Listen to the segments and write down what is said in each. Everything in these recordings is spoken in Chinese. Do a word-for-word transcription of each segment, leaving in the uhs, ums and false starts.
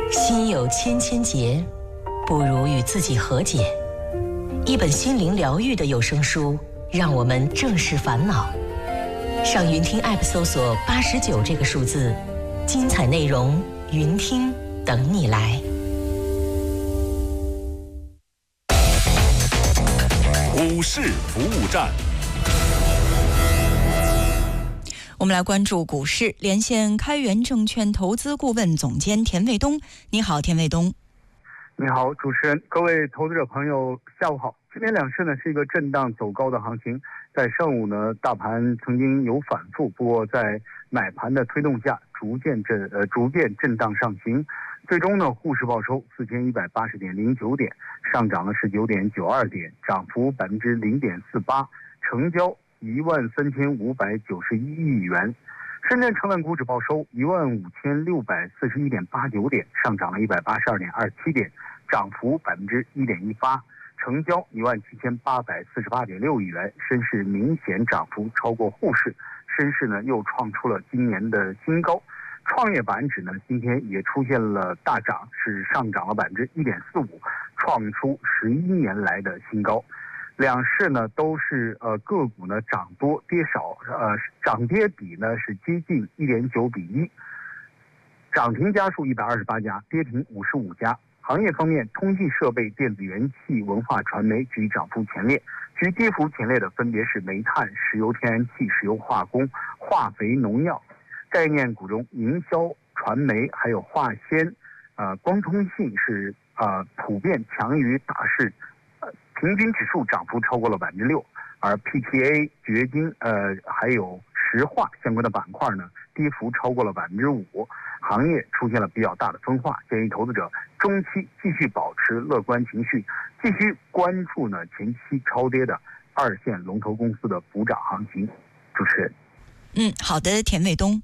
心有千千结，不如与自己和解。一本心灵疗愈的有声书，让我们正视烦恼。上云听 App 搜索八十九这个数字，精彩内容云听等你来。 股市服务站， 我们来关注股市，连线开元证券投资顾问总监田卫东。你好，田卫东。 你好，主持人，各位投资者朋友，下午好。今天两市呢是一个震荡走高的行情，在上午呢，大盘曾经有反复，不过在买盘的推动下，逐渐震呃逐渐震荡上行，最终呢，沪市报收四千一百八十点零九点，上涨了十九点九二点，涨幅百分之零点四八，成交一万三千五百九十一亿元。深圳成分股指报收一万五千六百四十一点八九点，上涨了一百八十二点二七点，涨幅百分之一点一八，成交一万七千八百四十八点六亿元。深市明显涨幅超过沪市，深市呢又创出了今年的新高。创业板指呢今天也出现了大涨，是上涨了百分之一点四五，创出十一年来的新高。两市呢都是呃个股呢涨多跌少，呃涨跌比呢是接近一点九比一，涨停家数一百二十八家，跌停五十五家。行业方面，通信设备、电子元器、文化传媒居涨幅前列，居跌幅前列的分别是煤炭、石油天然气、石油化工、化肥、农药。概念股中，营销、传媒还有化纤、呃光通信是呃普遍强于大市，呃平均指数涨幅超过了百分之六，而 P T A、掘金呃还有石化相关的板块呢，跌幅超过了百分之五，行业出现了比较大的分化，建议投资者中期继续保持乐观情绪，继续关注呢前期超跌的二线龙头公司的补涨行情。主持人， 嗯，好的，田卫东。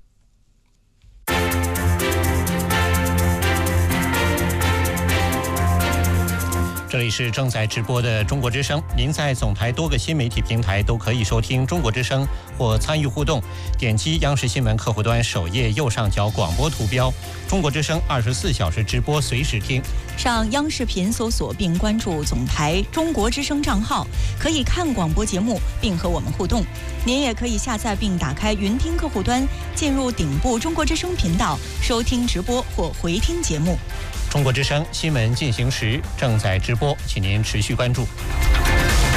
这里是正在直播的中国之声，您在总台多个新媒体平台都可以收听中国之声或参与互动，点击央视新闻客户端首页右上角广播图标，中国之声二十四小时直播随时听。 上央视频搜索并关注总台中国之声账号，可以看广播节目并和我们互动。您也可以下载并打开云听客户端，进入顶部中国之声频道收听直播或回听节目。 中国之声新闻进行时正在直播，请您持续关注。